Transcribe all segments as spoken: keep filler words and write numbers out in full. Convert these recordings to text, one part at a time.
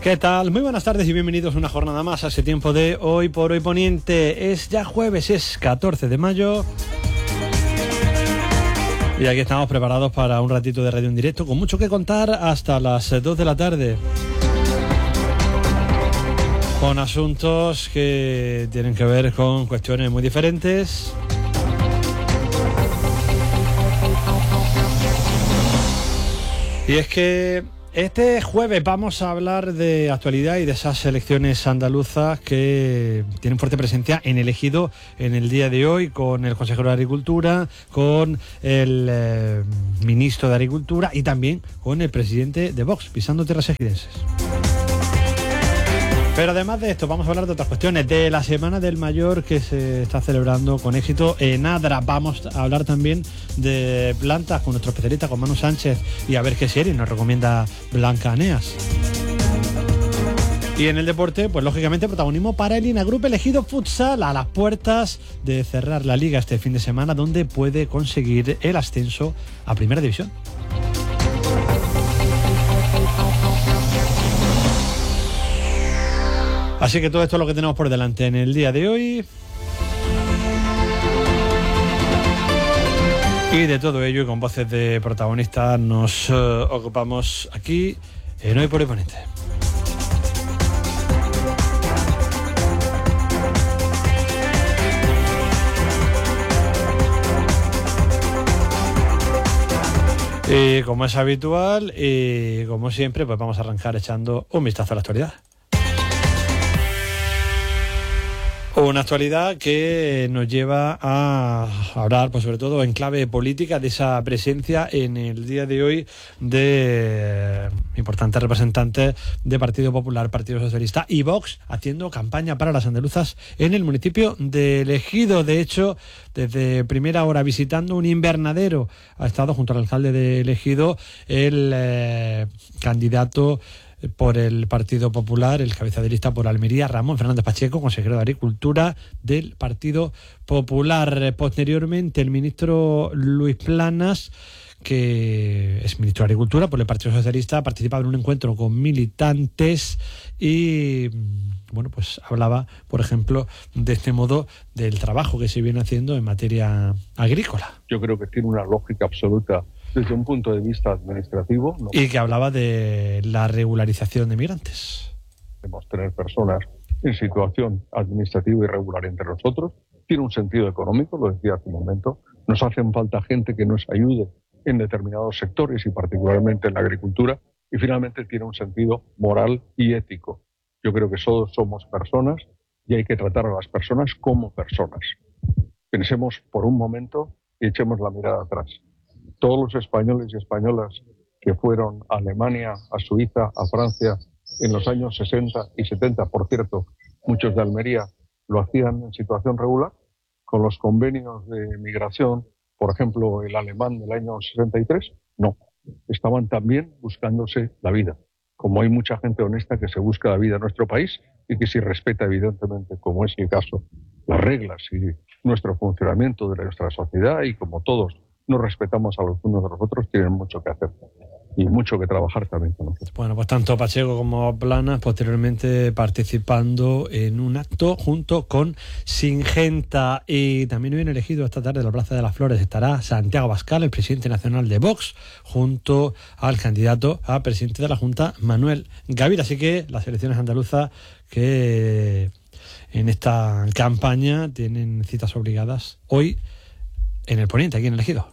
¿Qué tal? Muy buenas tardes y bienvenidos una jornada más a ese tiempo de Hoy por Hoy Poniente. Es ya jueves, es catorce de mayo. Y aquí estamos preparados para un ratito de radio en directo con mucho que contar hasta las dos de la tarde. Con asuntos que tienen que ver con cuestiones muy diferentes. Y es que este jueves vamos a hablar de actualidad y de esas elecciones andaluzas que tienen fuerte presencia en el Ejido en el día de hoy, con el consejero de Agricultura, con el eh, ministro de Agricultura y también con el presidente de Vox, pisando tierras ejidenses. Pero además de esto, vamos a hablar de otras cuestiones, de la Semana del Mayor que se está celebrando con éxito en Adra. Vamos a hablar también de plantas con nuestro especialista, con Manu Sánchez, y a ver qué serie nos recomienda Blanca Aneas. Y en el deporte, pues lógicamente protagonismo para el INA Group Ejido Futsal, a las puertas de cerrar la liga este fin de semana, donde puede conseguir el ascenso a Primera División. Así que todo esto es lo que tenemos por delante en el día de hoy. Y de todo ello, y con voces de protagonistas, nos uh, ocupamos aquí en Hoy por Hoy Poniente. Y como es habitual, y como siempre, pues vamos a arrancar echando un vistazo a la actualidad. Una actualidad que nos lleva a hablar, pues sobre todo en clave política, de esa presencia en el día de hoy de importantes representantes de Partido Popular, Partido Socialista y Vox haciendo campaña para las andaluzas en el municipio de El Ejido. De hecho, desde primera hora visitando un invernadero ha estado junto al alcalde de El Ejido el eh, candidato por el Partido Popular, el cabeza de lista por Almería, Ramón Fernández Pacheco, consejero de Agricultura del Partido Popular. Posteriormente, el ministro Luis Planas, que es ministro de Agricultura por el Partido Socialista, ha participado en un encuentro con militantes y, bueno, pues hablaba, por ejemplo, de este modo del trabajo que se viene haciendo en materia agrícola. Yo creo que tiene una lógica absoluta desde un punto de vista administrativo, ¿no? Y que hablaba de la regularización de migrantes. Debemos tener personas en situación administrativa irregular entre nosotros. Tiene un sentido económico, lo decía hace un momento. Nos hacen falta gente que nos ayude en determinados sectores y particularmente en la agricultura. Y finalmente tiene un sentido moral y ético. Yo creo que todos somos personas y hay que tratar a las personas como personas. Pensemos por un momento y echemos la mirada atrás. Todos los españoles y españolas que fueron a Alemania, a Suiza, a Francia en los años sesenta y setenta, por cierto, muchos de Almería lo hacían en situación regular, con los convenios de migración, por ejemplo, el alemán del año sesenta y tres, no, estaban también buscándose la vida. Como hay mucha gente honesta que se busca la vida en nuestro país y que sí respeta, evidentemente, como es el caso, las reglas y nuestro funcionamiento de nuestra sociedad, y como todos nos respetamos a los unos de los otros, tienen mucho que hacer y mucho que trabajar también con nosotros. Bueno, pues tanto Pacheco como Planas posteriormente participando en un acto junto con Singenta. Y también hoy en El Ejido esta tarde en la Plaza de las Flores estará Santiago Abascal, el presidente nacional de Vox, junto al candidato a presidente de la Junta, Manuel Gavira. Así que las elecciones andaluzas que en esta campaña tienen citas obligadas hoy en el Poniente, aquí en El Ejido.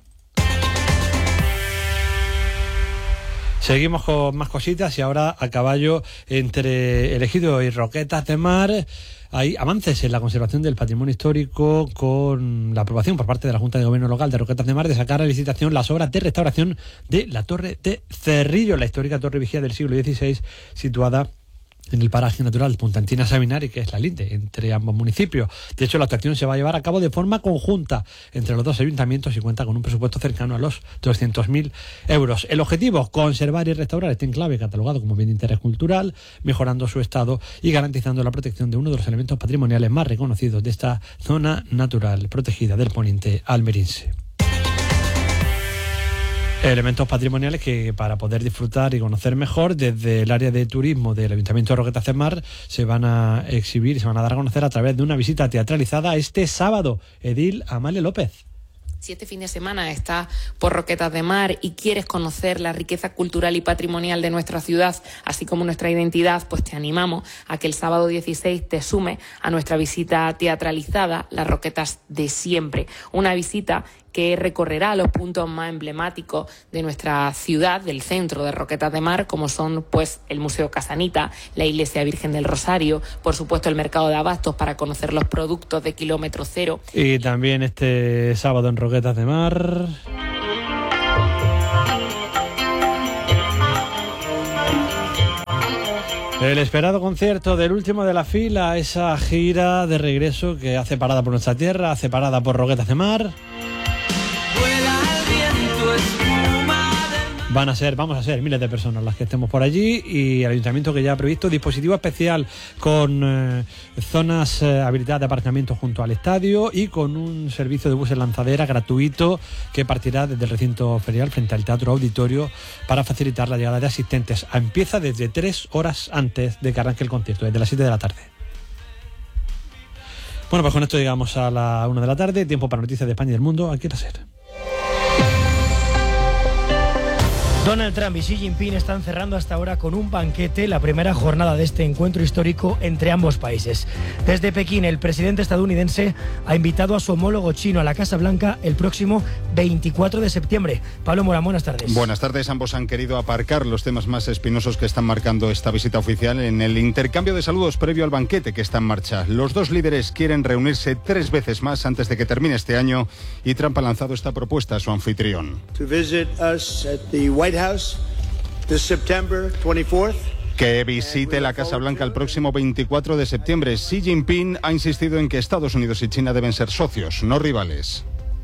Seguimos con más cositas y ahora a caballo entre El Ejido y Roquetas de Mar. Hay avances en la conservación del patrimonio histórico con la aprobación por parte de la Junta de Gobierno Local de Roquetas de Mar de sacar a licitación las obras de restauración de la Torre de Cerrillo, la histórica torre vigía del siglo dieciséis situada en el paraje natural Puntantina Sabinari, que es la linde entre ambos municipios. De hecho, la actuación se va a llevar a cabo de forma conjunta entre los dos ayuntamientos y cuenta con un presupuesto cercano a los doscientos mil euros. El objetivo, conservar y restaurar este enclave catalogado como bien de interés cultural, mejorando su estado y garantizando la protección de uno de los elementos patrimoniales más reconocidos de esta zona natural protegida del poniente almeriense. Elementos patrimoniales que para poder disfrutar y conocer mejor desde el área de turismo del Ayuntamiento de Roquetas de Mar se van a exhibir y se van a dar a conocer a través de una visita teatralizada este sábado. Edil Amalia López. Si este fin de semana estás por Roquetas de Mar y quieres conocer la riqueza cultural y patrimonial de nuestra ciudad, así como nuestra identidad, pues te animamos a que el sábado dieciséis te sume a nuestra visita teatralizada, Las Roquetas de Siempre. Una visita que recorrerá los puntos más emblemáticos de nuestra ciudad, del centro de Roquetas de Mar, como son pues el Museo Casanita, la Iglesia Virgen del Rosario, por supuesto el Mercado de Abastos para conocer los productos de kilómetro cero. Y también este sábado en Roquetas de Mar... el esperado concierto del último de la fila, esa gira de regreso que hace parada por nuestra tierra, hace parada por Roquetas de Mar. Van a ser, vamos a ser miles de personas las que estemos por allí, y el ayuntamiento que ya ha previsto dispositivo especial con eh, zonas eh, habilitadas de aparcamiento junto al estadio y con un servicio de buses lanzadera gratuito que partirá desde el recinto ferial frente al Teatro Auditorio para facilitar la llegada de asistentes. Empieza desde tres horas antes de que arranque el concierto, desde las siete de la tarde. Bueno, pues con esto llegamos a la una de la tarde, tiempo para noticias de España y del mundo. Aquí la SER. Donald Trump y Xi Jinping están cerrando hasta ahora con un banquete la primera jornada de este encuentro histórico entre ambos países. Desde Pekín, el presidente estadounidense ha invitado a su homólogo chino a la Casa Blanca el próximo veinticuatro de septiembre. Pablo Morán, buenas tardes. Buenas tardes. Ambos han querido aparcar los temas más espinosos que están marcando esta visita oficial en el intercambio de saludos previo al banquete que está en marcha. Los dos líderes quieren reunirse tres veces más antes de que termine este año, y Trump ha lanzado esta propuesta a su anfitrión. To visit us at the White House this September twenty-fourth. Que visite la Casa Blanca el próximo veinticuatro de septiembre. Xi Jinping ha insistido en que Estados Unidos y China deben ser socios, no rivales.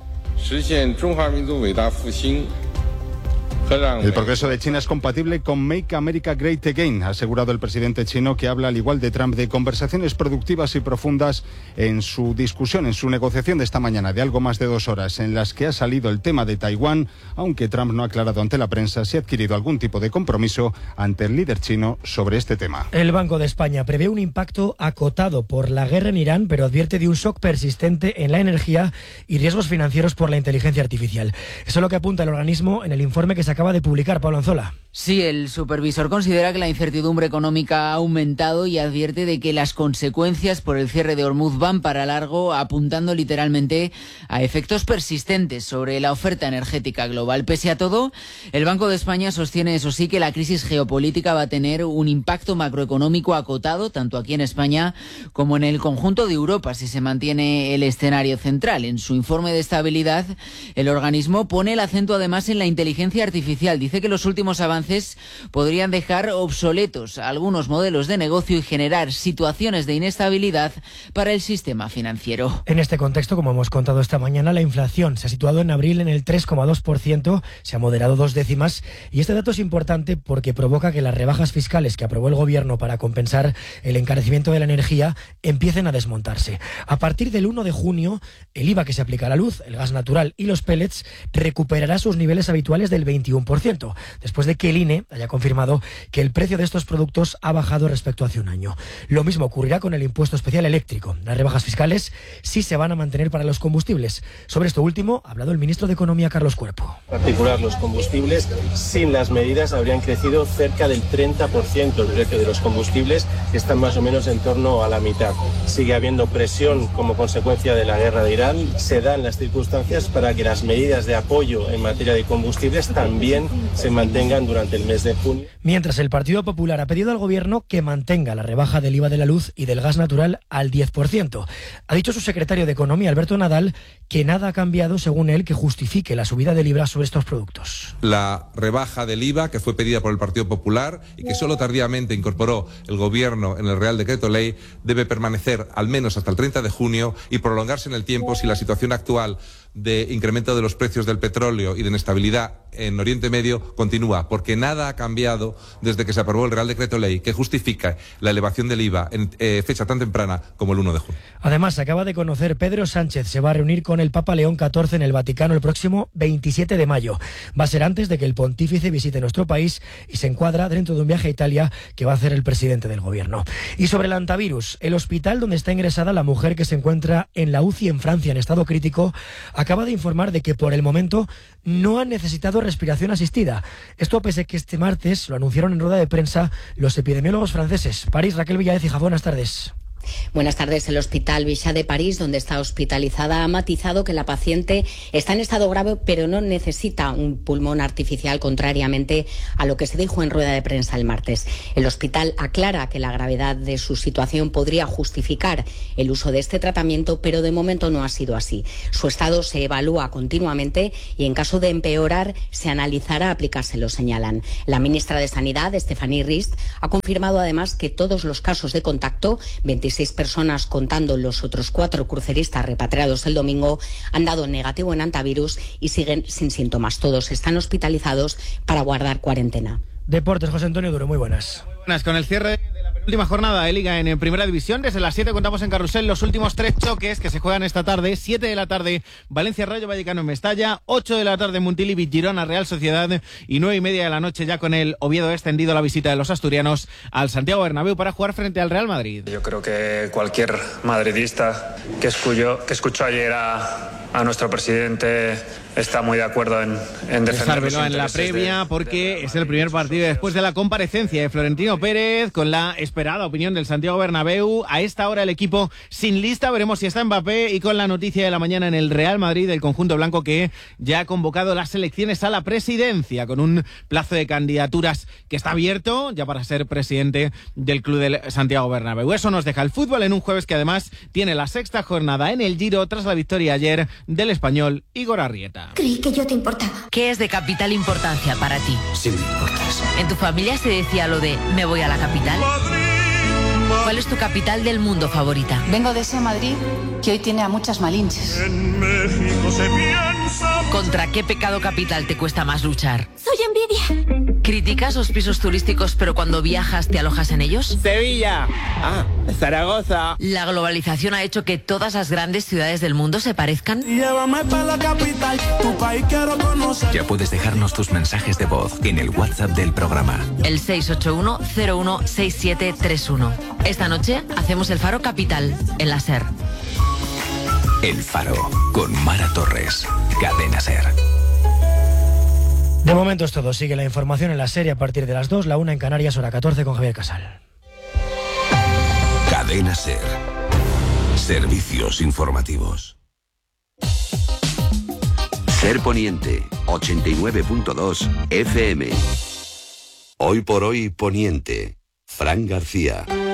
El progreso de China es compatible con Make America Great Again, ha asegurado el presidente chino, que habla, al igual de Trump, de conversaciones productivas y profundas en su discusión, en su negociación de esta mañana de algo más de dos horas, en las que ha salido el tema de Taiwán, aunque Trump no ha aclarado ante la prensa si ha adquirido algún tipo de compromiso ante el líder chino sobre este tema. El Banco de España prevé un impacto acotado por la guerra en Irán, pero advierte de un shock persistente en la energía y riesgos financieros por la inteligencia artificial. Eso es lo que apunta el organismo en el informe que se acaba de publicar. Pablo Anzola. Sí, el supervisor considera que la incertidumbre económica ha aumentado y advierte de que las consecuencias por el cierre de Hormuz van para largo, apuntando literalmente a efectos persistentes sobre la oferta energética global. Pese a todo, el Banco de España sostiene, eso sí, que la crisis geopolítica va a tener un impacto macroeconómico acotado, tanto aquí en España como en el conjunto de Europa, si se mantiene el escenario central. En su informe de estabilidad, el organismo pone el acento además en la inteligencia artificial. Dice que los últimos avances podrían dejar obsoletos algunos modelos de negocio y generar situaciones de inestabilidad para el sistema financiero. En este contexto, como hemos contado esta mañana, la inflación se ha situado en abril en el tres coma dos por ciento, se ha moderado dos décimas, y este dato es importante porque provoca que las rebajas fiscales que aprobó el gobierno para compensar el encarecimiento de la energía empiecen a desmontarse. A partir del uno de junio, el I V A que se aplica a la luz, el gas natural y los pellets recuperará sus niveles habituales del veintiuno por ciento, después de que el I N E haya confirmado que el precio de estos productos ha bajado respecto a hace un año. Lo mismo ocurrirá con el impuesto especial eléctrico. Las rebajas fiscales sí se van a mantener para los combustibles. Sobre esto último ha hablado el ministro de Economía, Carlos Cuerpo. En particular, los combustibles, sin las medidas, habrían crecido cerca del treinta por ciento el precio de los combustibles, que están más o menos en torno a la mitad. Sigue habiendo presión como consecuencia de la guerra de Irán. Se dan las circunstancias para que las medidas de apoyo en materia de combustibles también se mantengan durante el mes de junio. Mientras, el Partido Popular ha pedido al gobierno que mantenga la rebaja del I V A de la luz y del gas natural al diez por ciento. Ha dicho su secretario de Economía, Alberto Nadal, que nada ha cambiado, según él, que justifique la subida del I V A sobre estos productos. La rebaja del I V A, que fue pedida por el Partido Popular y que solo tardíamente incorporó el gobierno en el Real Decreto Ley, debe permanecer al menos hasta el treinta de junio y prolongarse en el tiempo si la situación actual de incremento de los precios del petróleo y de inestabilidad en Oriente Medio continúa, porque nada ha cambiado desde que se aprobó el Real Decreto Ley que justifica la elevación del I V A en eh, fecha tan temprana como el uno de junio. Además, se acaba de conocer, Pedro Sánchez se va a reunir con el Papa León catorce en el Vaticano el próximo veintisiete de mayo. Va a ser antes de que el pontífice visite nuestro país y se encuadra dentro de un viaje a Italia que va a hacer el presidente del gobierno. Y sobre el antivirus, el hospital donde está ingresada la mujer que se encuentra en la U C I en Francia en estado crítico acaba de informar de que por el momento no ha necesitado respiración asistida. Esto pese a que este martes lo anunciaron en rueda de prensa los epidemiólogos franceses. París, Raquel Villaez y Jafón, buenas tardes. Buenas tardes. El Hospital Bichat de París, donde está hospitalizada, ha matizado que la paciente está en estado grave, pero no necesita un pulmón artificial, contrariamente a lo que se dijo en rueda de prensa el martes. El hospital aclara que la gravedad de su situación podría justificar el uso de este tratamiento, pero de momento no ha sido así. Su estado se evalúa continuamente y en caso de empeorar se analizará aplicárselo, señalan. La ministra de Sanidad, Stéphanie Rist, ha confirmado además que todos los casos de contacto, veintiséis personas contando los otros cuatro cruceristas repatriados el domingo, han dado negativo en antivirus y siguen sin síntomas. Todos están hospitalizados para guardar cuarentena. Deportes, José Antonio Duro, muy buenas. Muy buenas, con el cierre de la penúltima jornada de Liga en Primera División. Desde las siete contamos en Carrusel los últimos tres choques que se juegan esta tarde. siete de la tarde, Valencia Rayo Vallecano en Mestalla. ocho de la tarde, Montilivi Girona Real Sociedad. Y nueve y media de la noche ya con el Oviedo extendido la visita de los asturianos al Santiago Bernabéu para jugar frente al Real Madrid. Yo creo que cualquier madridista que escuchó, que escuchó ayer a, a nuestro presidente está muy de acuerdo en, en defender los intereses en la previa de, porque de es el primer partido después de la comparecencia de Florentino Pérez con la esperada opinión del Santiago Bernabéu. A esta hora el equipo sin lista, veremos si está Mbappé, y con la noticia de la mañana en el Real Madrid del conjunto blanco que ya ha convocado las elecciones a la presidencia con un plazo de candidaturas que está abierto ya para ser presidente del club del Santiago Bernabéu. Eso nos deja el fútbol en un jueves que además tiene la sexta jornada en el Giro tras la victoria ayer del español Igor Arrieta. Creí que yo te importaba. ¿Qué es de capital importancia para ti? Sí me importas. ¿En tu familia se decía lo de me voy a la capital? ¿Cuál es tu capital del mundo favorita? Vengo de ese Madrid que hoy tiene a muchas malinches. En México se piensa... ¿Contra qué pecado capital te cuesta más luchar? Soy envidia. ¿Criticas los pisos turísticos pero cuando viajas te alojas en ellos? Sevilla. Ah, Zaragoza. ¿La globalización ha hecho que todas las grandes ciudades del mundo se parezcan? Llévame para la capital, tu país quiero conocer. Ya puedes dejarnos tus mensajes de voz en el WhatsApp del programa. El seis ocho uno cero uno seis siete tres uno. Esta noche hacemos el Faro Capital en la SER. El Faro con Mara Torres. Cadena SER. De momento es todo. Sigue la información en la serie a partir de las dos, la una en Canarias, hora catorce con Javier Casal. Cadena SER. Servicios informativos. SER Poniente, ochenta y nueve punto dos F M. Hoy por hoy Poniente. Fran García.